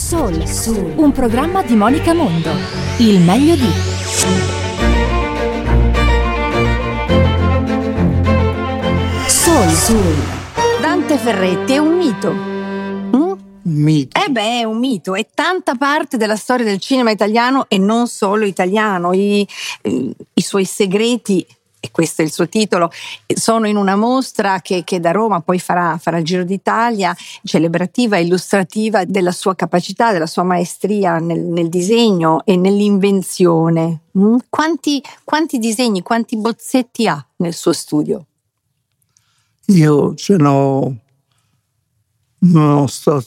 Soul, un programma di Monica Mondo. Il meglio di Soul. Dante Ferretti è un mito. Mito. È un mito, è tanta parte della storia del cinema italiano e non solo italiano. I suoi segreti, e questo è il suo titolo, sono in una mostra che da Roma poi farà il Giro d'Italia, celebrativa e illustrativa della sua capacità, della sua maestria nel disegno e nell'invenzione. Quanti disegni, quanti bozzetti ha nel suo studio? Io ce n'ho, non sto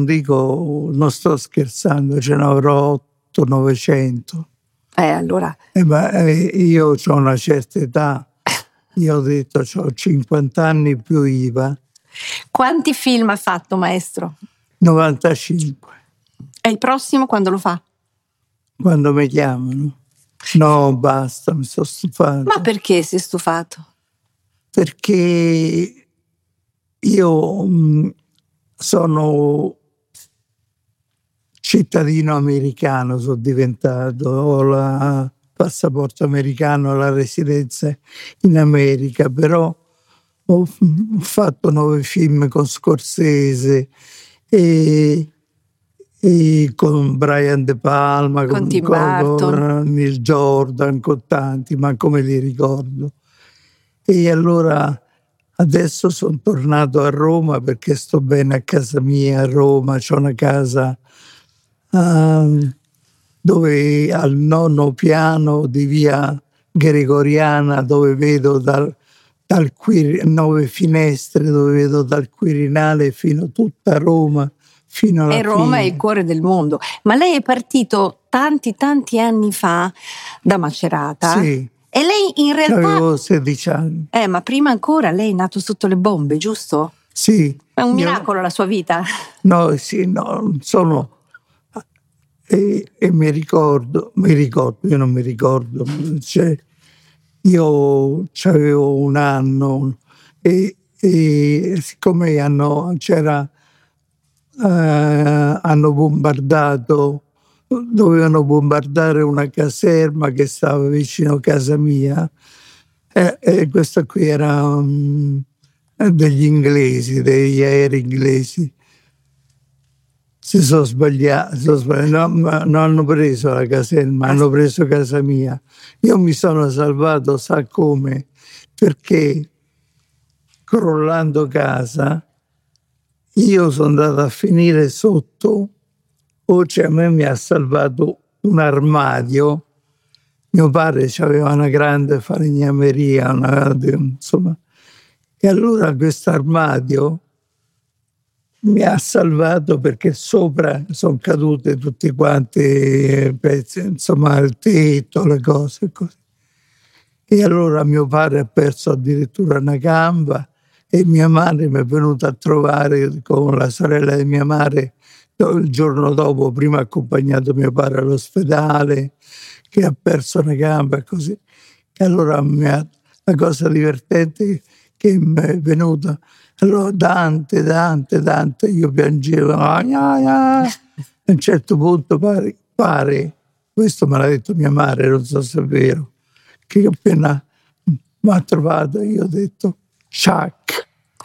scherzando, ce ne avrò 800-900. Allora. Io ho una certa età, io ho detto ho 50 anni più IVA. Quanti film ha fatto, maestro? 95. E il prossimo quando lo fa? Quando mi chiamano. No, basta, mi sto stufando. Ma perché si è stufato? Perché io sono cittadino americano, sono diventato, ho il passaporto americano, la residenza in America, però ho fatto 9 film con Scorsese e con Brian De Palma, con Tim Burton, con Neil Jordan, con tanti, ma come li ricordo. E allora adesso sono tornato a Roma perché sto bene a casa mia a Roma, c'ho una casa dove al 9° piano di via Gregoriana, dove vedo 9 finestre, dove vedo dal Quirinale fino a tutta Roma, fino alla fine. E Roma è il cuore del mondo. Ma lei è partito tanti anni fa da Macerata? Sì. E lei in realtà... Avevo 16 anni. Ma prima ancora lei è nato sotto le bombe, giusto? Sì. È un miracolo la sua vita? No, sono... E mi ricordo, io non mi ricordo, cioè, io avevo 1 anno e siccome hanno bombardato, dovevano bombardare una caserma che stava vicino a casa mia, e questa qui era degli inglesi, degli aerei inglesi. Si sono sbagliati, non hanno preso la caserma, hanno preso casa mia. Io mi sono salvato, sa come? Perché crollando casa, io sono andato a finire sotto, a me mi ha salvato un armadio. Mio padre aveva una grande falegnameria, insomma. E allora questo armadio mi ha salvato perché sopra sono cadute tutti quanti pezzi, insomma, il tetto, le cose così. E allora mio padre ha perso addirittura una gamba e mia madre mi è venuta a trovare con la sorella di mia madre il giorno dopo, prima ha accompagnato mio padre all'ospedale, che ha perso una gamba e così. E allora la cosa divertente che mi è venuta, allora Dante, io piangevo, a un certo punto pare, questo me l'ha detto mia madre, non so se è vero, che appena mi ha trovato io ho detto Chuck.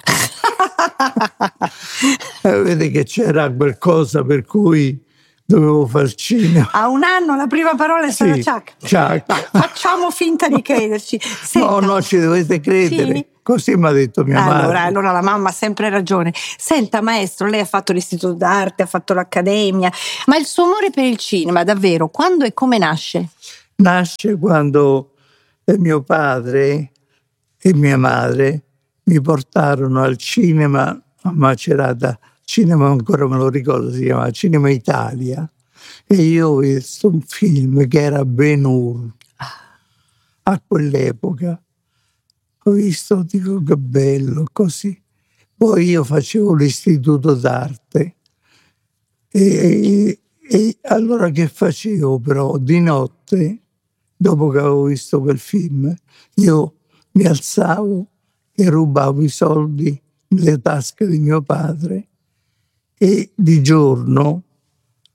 Vedi che c'era qualcosa per cui dovevo far cinema. A 1 anno la prima parola è stata Chuck. No, facciamo finta di crederci. Senta, no, ci dovete credere. Sì. Così mi ha detto mia madre. Allora la mamma ha sempre ragione. Senta, maestro, lei ha fatto l'istituto d'arte, ha fatto l'accademia, ma il suo amore per il cinema, davvero, quando e come nasce? Nasce quando mio padre e mia madre mi portarono al cinema a Macerata. Cinema ancora me lo ricordo, si chiamava Cinema Italia, e io ho visto un film che era Ben-Hur. A quell'epoca ho visto, dico che bello, così. Poi io facevo l'istituto d'arte e allora che facevo però? Di notte, dopo che avevo visto quel film, io mi alzavo e rubavo i soldi nelle tasche di mio padre e di giorno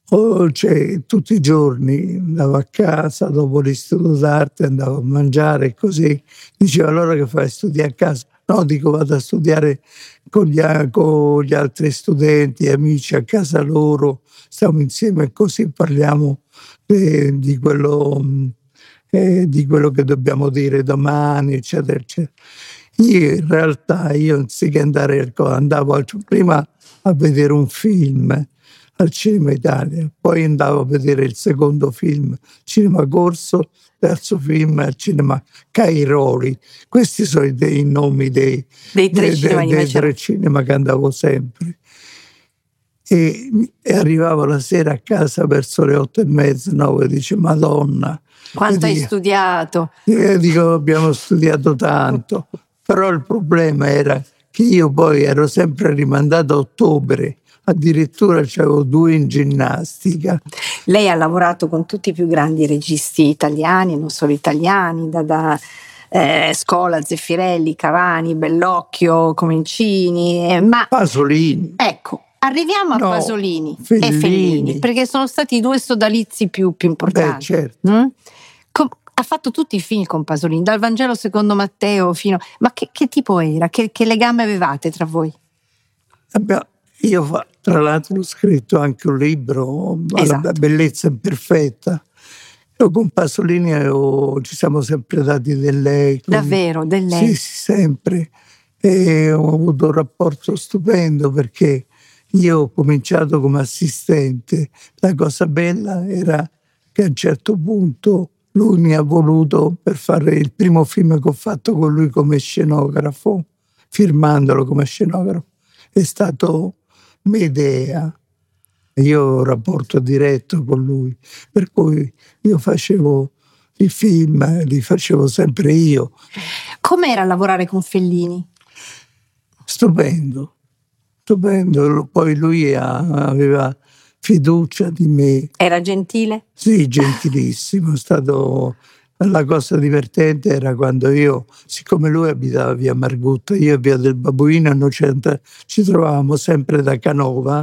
Cioè, tutti i giorni andavo a casa, dopo l'istituto d'arte andavo a mangiare e così. Diceva, allora che fai, studi a casa? No, dico, vado a studiare con gli altri studenti, amici a casa loro, stiamo insieme e così parliamo di quello che dobbiamo dire domani, eccetera, eccetera. In realtà anziché andare andavo prima a vedere un film al Cinema Italia, poi andavo a vedere il secondo film Cinema Corso, terzo film al Cinema Cairoli. Questi sono i nomi dei tre cinema che andavo sempre. E arrivavo la sera a casa verso le 8:30, 9, dice Madonna. Quanto hai studiato? Dico, abbiamo studiato tanto, però il problema era che io poi ero sempre rimandato a ottobre, addirittura c'avevo 2 in ginnastica. Lei ha lavorato con tutti i più grandi registi italiani, non solo italiani, da Scola, Zeffirelli, Cavani, Bellocchio, Comencini, ma Pasolini. Ecco, arriviamo a Pasolini Fellini. E Fellini, perché sono stati i 2 sodalizi più importanti. Certo. Ha fatto tutti i film con Pasolini, dal Vangelo secondo Matteo fino... Ma che tipo era? Che legame avevate tra voi? Io tra l'altro ho scritto anche un libro, esatto. La bellezza imperfetta. Io con Pasolini ci siamo sempre dati del lei. Davvero, del lei? Sì, sempre. E ho avuto un rapporto stupendo perché io ho cominciato come assistente. La cosa bella era che a un certo punto lui mi ha voluto per fare il primo film che ho fatto con lui come scenografo, firmandolo come scenografo. È stato Medea. Io ho un rapporto diretto con lui, per cui io facevo i film, li facevo sempre io. Com'era lavorare con Fellini? Stupendo. Poi lui aveva fiducia di me. Era gentile? Sì, gentilissimo. La cosa divertente era quando siccome lui abitava via Margutta, io via del Babuino, ci trovavamo sempre da Canova,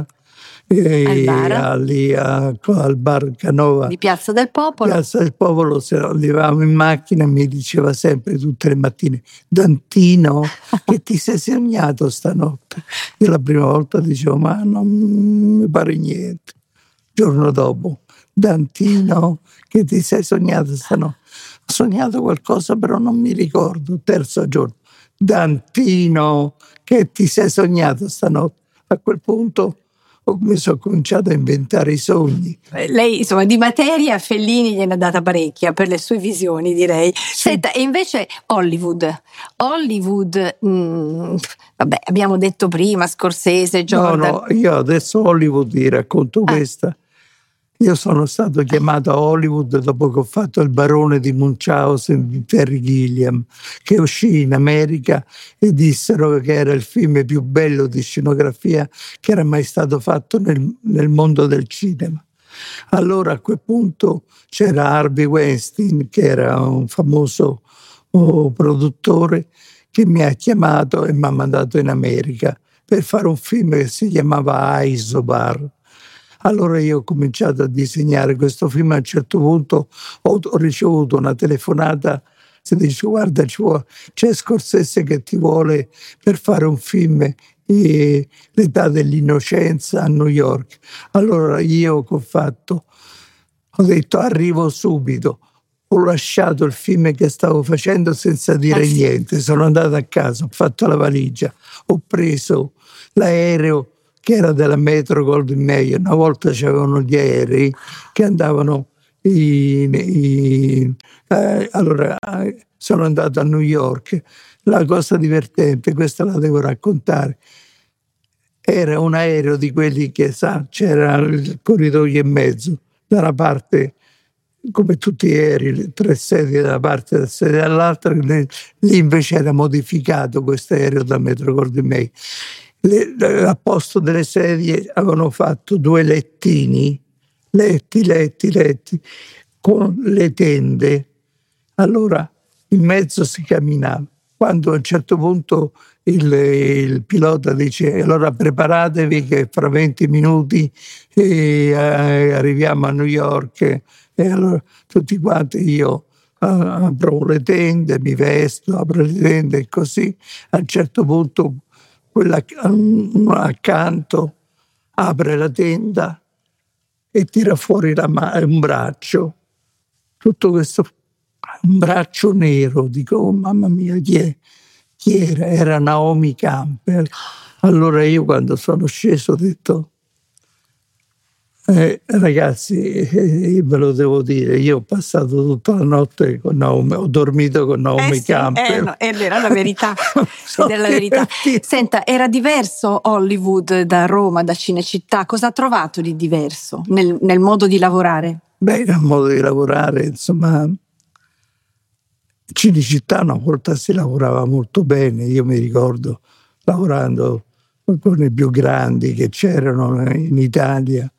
lì al bar Canova di Piazza del Popolo. Piazza del Popolo, se arrivavamo in macchina e mi diceva sempre tutte le mattine: Dantino, che ti sei sognato stanotte? Io la prima volta dicevo: ma non mi pare niente. Il giorno dopo: Dantino, che ti sei sognato stanotte? Ho sognato qualcosa però non mi ricordo. Terzo giorno: Dantino, che ti sei sognato stanotte? A quel punto mi sono cominciato a inventare i sogni. Lei, insomma, di materia Fellini gliene ha data parecchia per le sue visioni, direi. Sì. Senta, e invece Hollywood, vabbè, abbiamo detto prima Scorsese, Jordan. No, io adesso Hollywood ti racconto questa. Io sono stato chiamato a Hollywood dopo che ho fatto Il barone di Munchausen di Terry Gilliam, che uscì in America e dissero che era il film più bello di scenografia che era mai stato fatto nel mondo del cinema. Allora a quel punto c'era Harvey Weinstein, che era un famoso produttore, che mi ha chiamato e mi ha mandato in America per fare un film che si chiamava Isobar. Allora io ho cominciato a disegnare questo film. A un certo punto ho ricevuto una telefonata, si dice: guarda, c'è Scorsese che ti vuole per fare un film, L'età dell'innocenza a New York. Allora io che ho detto: arrivo subito. Ho lasciato il film che stavo facendo senza dire niente, sono andato a casa, ho fatto la valigia, ho preso l'aereo che era della Metro Goldwyn Mayer. Una volta c'erano gli aerei che andavano allora sono andato a New York. La cosa divertente, questa la devo raccontare, era un aereo di quelli che c'era il corridoio in mezzo, da una parte, come tutti gli aerei, 3 sedie da una parte e 3 sedie dall'altra. Lì invece era modificato questo aereo da Metro Goldwyn Mayer. Al posto delle sedie avevano fatto 2 letti, con le tende. Allora in mezzo si camminava. Quando a un certo punto il pilota dice: allora preparatevi che fra 20 minuti arriviamo a New York. E allora tutti quanti, io apro le tende, mi vesto, apro le tende e così. A un certo punto quella accanto apre la tenda e tira fuori un braccio, tutto questo, un braccio nero. Dico: oh, mamma mia, chi era? Era Naomi Campbell. Allora io, quando sono sceso, ho detto: ragazzi, ve lo devo dire, io ho passato tutta la notte con Naomi, ho dormito con Naomi Campbell. No, era la verità. Era la verità. Senta, era diverso Hollywood da Roma, da Cinecittà? Cosa ha trovato di diverso nel modo di lavorare? Beh, nel modo di lavorare, insomma, Cinecittà una volta si lavorava molto bene. Io mi ricordo lavorando con i più grandi che c'erano in Italia,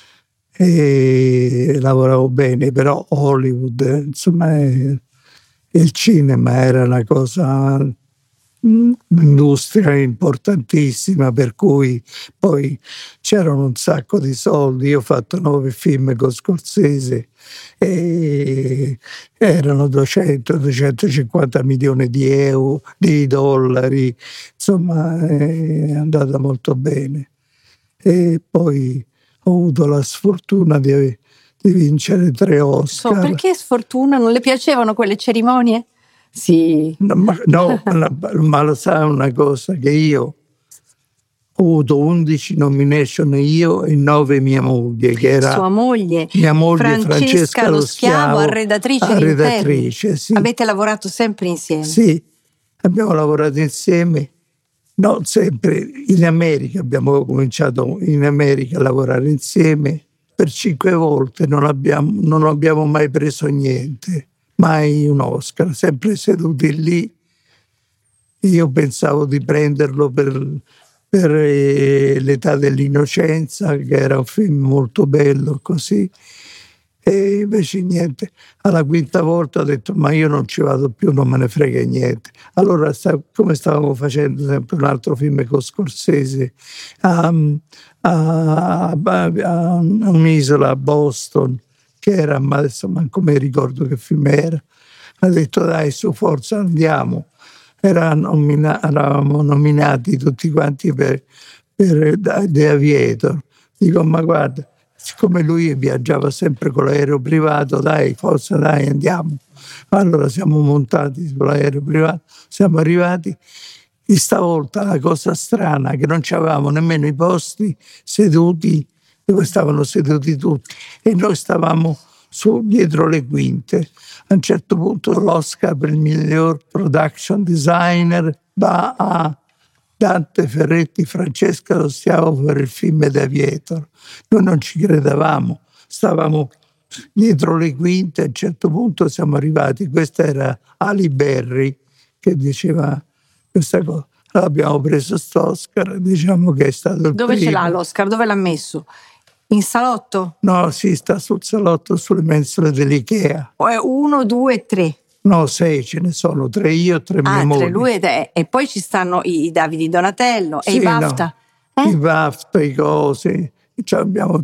e lavoravo bene, però Hollywood, insomma, il cinema era una cosa, un'industria importantissima, per cui poi c'erano un sacco di soldi. Io ho fatto 9 film con Scorsese e erano 200-250 milioni di euro, di dollari, insomma è andata molto bene. E poi ho avuto la sfortuna di vincere 3 Oscar. Perché sfortuna? Non le piacevano quelle cerimonie? Sì. Ma lo sa una cosa, che io ho avuto 11 nomination io e 9 mia moglie, che era sua moglie, mia moglie Francesca Lo Schiavo, arredatrice. Sì. Avete lavorato sempre insieme? Sì, abbiamo lavorato insieme. Non sempre, in America abbiamo cominciato in America a lavorare insieme per 5 volte, non abbiamo mai preso niente, mai un Oscar, sempre seduti lì. Io pensavo di prenderlo per l'età dell'innocenza, che era un film molto bello, così. E invece niente, alla 5ª volta ho detto: ma io non ci vado più, non me ne frega niente. Allora, come stavamo facendo sempre un altro film con Scorsese a un'isola, a Boston, che era, ma adesso manco mi ricordo che film era, ha detto: dai, su, forza, andiamo. Eravamo nominati tutti quanti per The Aviator. Dico: ma guarda, siccome lui viaggiava sempre con l'aereo privato, dai, forza, dai, andiamo. Allora siamo montati sull'aereo privato, siamo arrivati, e stavolta la cosa strana è che non c'avevamo nemmeno i posti seduti dove stavano seduti tutti, e noi stavamo dietro le quinte. A un certo punto l'Oscar per il miglior production designer va a Dante Ferretti, Francesca Lo Schiavo, per il film The Aviator. Noi non ci credevamo, stavamo dietro le quinte. A un certo punto siamo arrivati, questa era Ali Berry che diceva questa cosa. Allora abbiamo preso quest'Oscar, diciamo che è stato il Dove primo. ce l'ha l'Oscar? Dove l'ha messo? In salotto? No, sì, sta sul salotto, sulle mensole dell'Ikea. 1, 2, 3. No, 6 ce ne sono, 3 io e 3 mie mogli. 3 lui e poi ci stanno i Davide Donatello e i BAFTA. No, i BAFTA, i cose. Abbiamo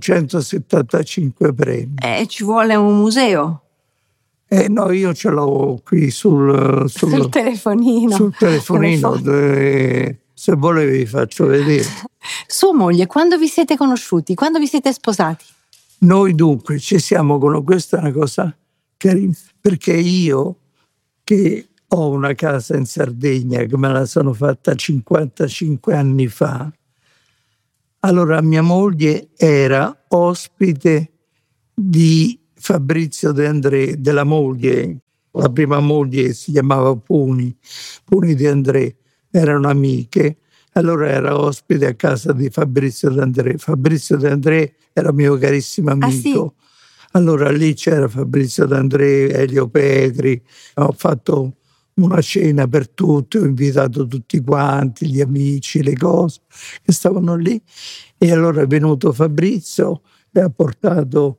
175 premi. Ci vuole un museo? No, io ce l'ho qui sul telefonino. Sul telefonino, se volevi vi faccio vedere. Sua moglie, quando vi siete conosciuti? Quando vi siete sposati? Noi dunque ci siamo conosciuti, questa è una cosa carina, perché io, che ho una casa in Sardegna, che me la sono fatta 55 anni fa, allora mia moglie era ospite di Fabrizio De André, della moglie, la prima moglie si chiamava Puni De André, erano amiche, allora era ospite a casa di Fabrizio De André. Fabrizio De André era mio carissimo amico. Ah, sì? Allora lì c'era Fabrizio De André, Elio Petri, ho fatto una cena per tutti, ho invitato tutti quanti, gli amici, le cose che stavano lì, e allora è venuto Fabrizio e ha portato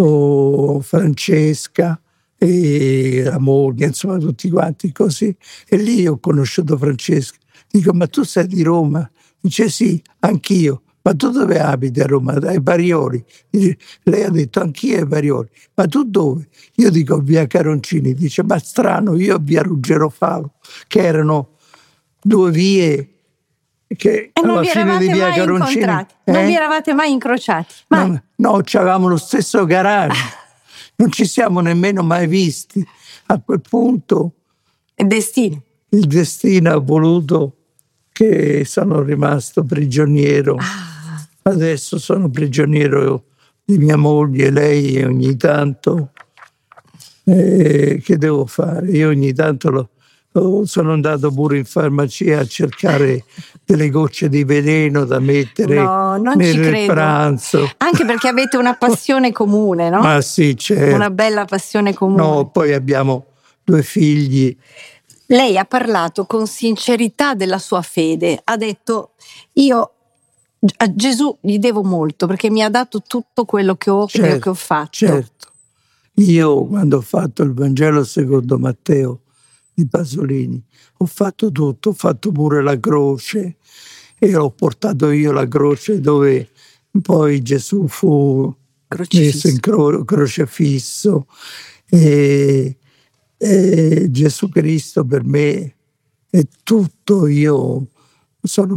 Francesca e la moglie, insomma tutti quanti così, e lì ho conosciuto Francesca Dico, ma tu sei di Roma? Dice, sì, anch'io. Ma tu dove abiti a Roma? Ai Parioli. Dice, lei ha detto, anch'io ai Parioli. Ma tu dove? Io dico, via Caroncini. Dice, ma strano, io via Ruggero Favo, che erano 2 vie che E non alla vi fine di eravate via mai Caroncini... incontrati? Non vi eravate mai incrociati? Mai? No, avevamo lo stesso garage. Non ci siamo nemmeno mai visti. A quel punto È destino. il destino ha voluto che sono rimasto prigioniero. Adesso sono prigioniero di mia moglie, lei ogni tanto. Che devo fare? Io ogni tanto sono andato pure in farmacia a cercare delle gocce di veleno da mettere No, non ci nel credo. pranzo. Anche perché avete una passione comune, no? Ma sì, certo. Una bella passione comune. No, poi abbiamo 2 figli. Lei ha parlato con sincerità della sua fede, ha detto, io a Gesù gli devo molto perché mi ha dato tutto quello che ho, quello che ho fatto. Certo. Io quando ho fatto il Vangelo secondo Matteo di Pasolini ho fatto tutto, ho fatto pure la croce e ho portato io la croce dove poi Gesù fu messo in crocefisso e Gesù Cristo per me è tutto. Io sono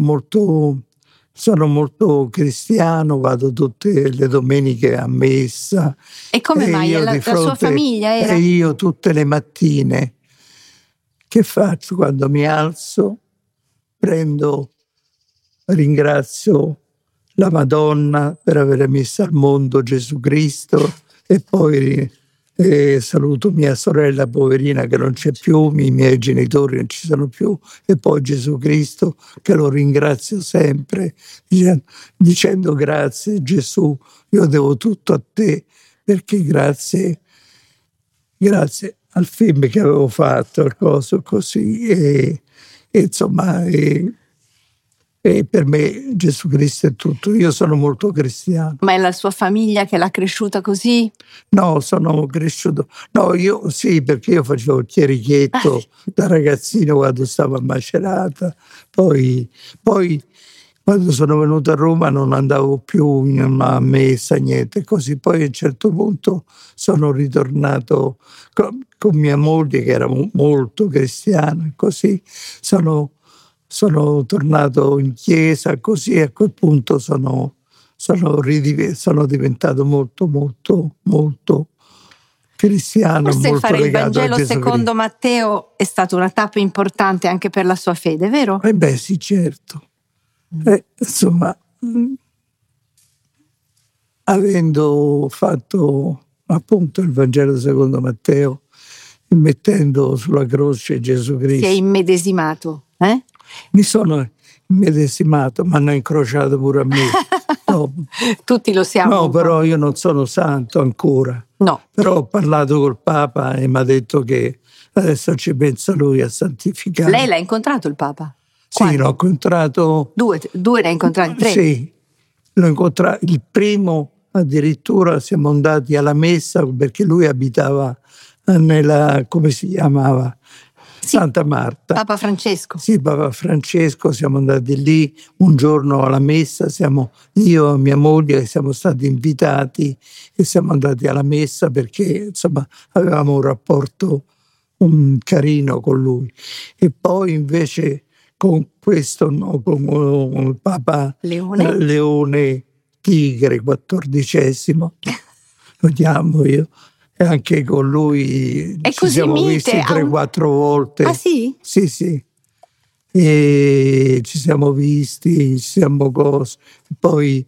molto cristiano, vado tutte le domeniche a messa. E come mai? La sua famiglia era? E io tutte le mattine che faccio? Quando mi alzo, ringrazio la Madonna per aver messo al mondo Gesù Cristo e poi saluto mia sorella poverina che non c'è più, i miei genitori non ci sono più, e poi Gesù Cristo che lo ringrazio sempre dicendo grazie Gesù, io devo tutto a te perché grazie al film che avevo fatto, al coso così e insomma e per me Gesù Cristo è tutto. Io sono molto cristiano. Ma è la sua famiglia che l'ha cresciuta così? No, sono cresciuto. No, io sì, perché io facevo il chierichetto da ragazzino quando stavo a Macerata. Poi quando sono venuto a Roma non andavo più in una messa, niente così. Poi a un certo punto sono ritornato con mia moglie che era molto cristiana, così sono tornato in chiesa, così a quel punto sono diventato molto, molto, molto cristiano. Forse molto fare il legato Vangelo a Gesù secondo Cristo. Matteo è stata una tappa importante anche per la sua fede, vero? Beh sì, certo. Insomma, avendo fatto appunto il Vangelo secondo Matteo, mettendo sulla croce Gesù Cristo. Si è immedesimato, eh? Mi sono immedesimato, mi hanno incrociato pure a me. No. Tutti lo siamo. No, però io non sono santo ancora. No. Però ho parlato col Papa e mi ha detto che adesso ci pensa lui a santificare. Lei l'ha incontrato il Papa? Sì, l'ho incontrato. Due ne ha incontrati, 3? Sì, l'ho incontrato. Il primo addirittura siamo andati alla messa perché lui abitava nella, come si chiamava? Santa Marta. Papa Francesco. Sì, Papa Francesco, siamo andati lì un giorno alla messa, io e mia moglie siamo stati invitati e siamo andati alla messa perché insomma avevamo un rapporto carino con lui. E poi invece con questo, no, con il Papa Leone Tigre XIV, lo chiamo io. E anche con lui ci siamo visti 3-4 volte. Ah sì? Sì. E ci siamo visti, ci siamo cose. Poi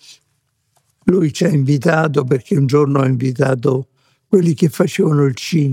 lui ci ha invitato perché un giorno ha invitato quelli che facevano il cinema.